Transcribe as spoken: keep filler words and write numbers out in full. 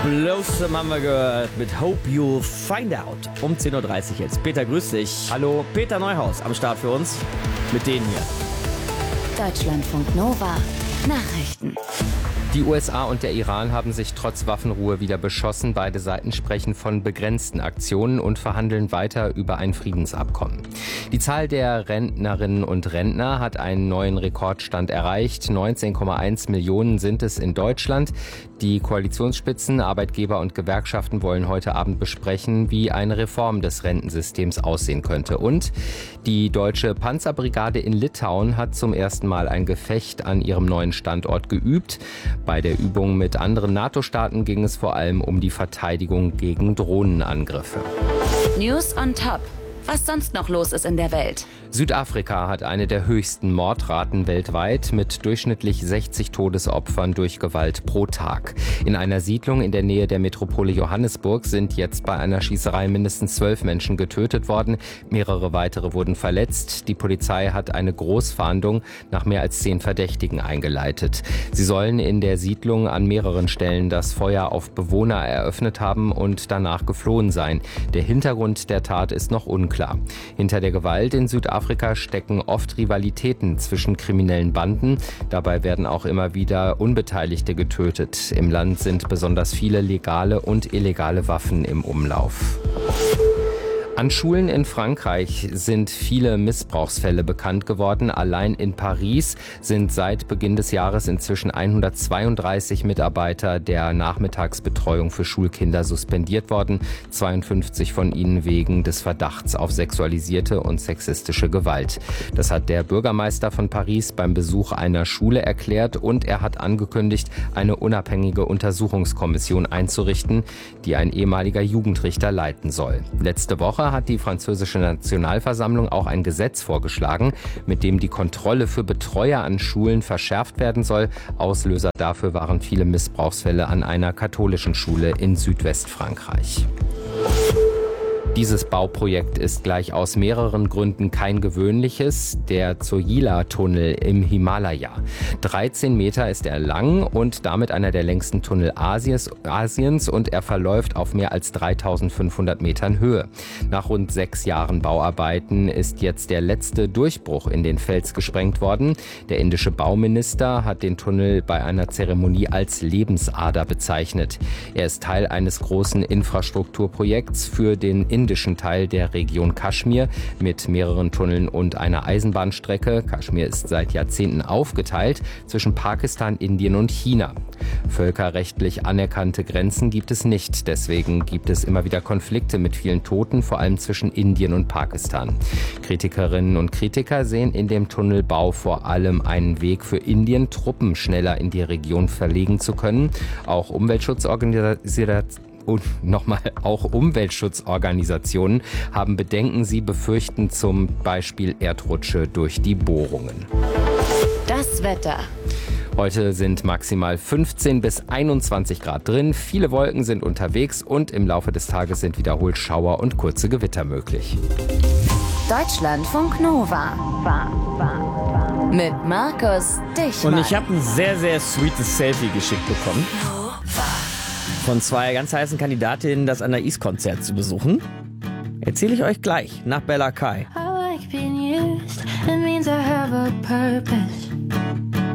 Blossom haben wir gehört mit Hope You'll Find Out. Um zehn Uhr dreißig jetzt. Peter, grüß dich. Hallo. Peter Neuhaus am Start für uns mit denen hier. Deutschlandfunk Nova. Nachrichten. Die U S A und der Iran haben sich trotz Waffenruhe wieder beschossen. Beide Seiten sprechen von begrenzten Aktionen und verhandeln weiter über ein Friedensabkommen. Die Zahl der Rentnerinnen und Rentner hat einen neuen Rekordstand erreicht. neunzehn Komma eins Millionen sind es in Deutschland. Die Koalitionsspitzen, Arbeitgeber und Gewerkschaften wollen heute Abend besprechen, wie eine Reform des Rentensystems aussehen könnte. Und die deutsche Panzerbrigade in Litauen hat zum ersten Mal ein Gefecht an ihrem neuen Standort geübt. Bei der Übung mit anderen NATO-Staaten ging es vor allem um die Verteidigung gegen Drohnenangriffe. News on Top. Was sonst noch los ist in der Welt. Südafrika hat eine der höchsten Mordraten weltweit mit durchschnittlich sechzig Todesopfern durch Gewalt pro Tag. In einer Siedlung in der Nähe der Metropole Johannesburg sind jetzt bei einer Schießerei mindestens zwölf Menschen getötet worden. Mehrere weitere wurden verletzt. Die Polizei hat eine Großfahndung nach mehr als zehn Verdächtigen eingeleitet. Sie sollen in der Siedlung an mehreren Stellen das Feuer auf Bewohner eröffnet haben und danach geflohen sein. Der Hintergrund der Tat ist noch unklar. Klar. Hinter der Gewalt in Südafrika stecken oft Rivalitäten zwischen kriminellen Banden. Dabei werden auch immer wieder Unbeteiligte getötet. Im Land sind besonders viele legale und illegale Waffen im Umlauf. An Schulen in Frankreich sind viele Missbrauchsfälle bekannt geworden. Allein in Paris sind seit Beginn des Jahres inzwischen hundertzweiunddreißig Mitarbeiter der Nachmittagsbetreuung für Schulkinder suspendiert worden. zweiundfünfzig von ihnen wegen des Verdachts auf sexualisierte und sexistische Gewalt. Das hat der Bürgermeister von Paris beim Besuch einer Schule erklärt und er hat angekündigt, eine unabhängige Untersuchungskommission einzurichten, die ein ehemaliger Jugendrichter leiten soll. Letzte Woche hat die französische Nationalversammlung auch ein Gesetz vorgeschlagen, mit dem die Kontrolle für Betreuer an Schulen verschärft werden soll. Auslöser dafür waren viele Missbrauchsfälle an einer katholischen Schule in Südwestfrankreich. Dieses Bauprojekt ist gleich aus mehreren Gründen kein gewöhnliches. Der Zoyila-Tunnel im Himalaya. dreizehn Meter ist er lang und damit einer der längsten Tunnel Asiens, Asiens und er verläuft auf mehr als dreitausendfünfhundert Metern Höhe. Nach rund sechs Jahren Bauarbeiten ist jetzt der letzte Durchbruch in den Fels gesprengt worden. Der indische Bauminister hat den Tunnel bei einer Zeremonie als Lebensader bezeichnet. Er ist Teil eines großen Infrastrukturprojekts für den indischen Teil der Region Kaschmir mit mehreren Tunneln und einer Eisenbahnstrecke. Kaschmir ist seit Jahrzehnten aufgeteilt zwischen Pakistan, Indien und China. Völkerrechtlich anerkannte Grenzen gibt es nicht. Deswegen gibt es immer wieder Konflikte mit vielen Toten, vor allem zwischen Indien und Pakistan. Kritikerinnen und Kritiker sehen in dem Tunnelbau vor allem einen Weg für Indien, Truppen schneller in die Region verlegen zu können. Auch Umweltschutzorganisationen Und nochmal, auch Umweltschutzorganisationen haben Bedenken. Sie befürchten zum Beispiel Erdrutsche durch die Bohrungen. Das Wetter. Heute sind maximal fünfzehn bis einundzwanzig Grad drin. Viele Wolken sind unterwegs und im Laufe des Tages sind wiederholt Schauer und kurze Gewitter möglich. Deutschlandfunk Nova. Mit Markus Dichmann. Und ich habe ein sehr, sehr sweetes Selfie geschickt bekommen. Von zwei ganz heißen Kandidatinnen, das Anais-Konzert zu besuchen. Erzähle ich euch gleich nach Bella Kai.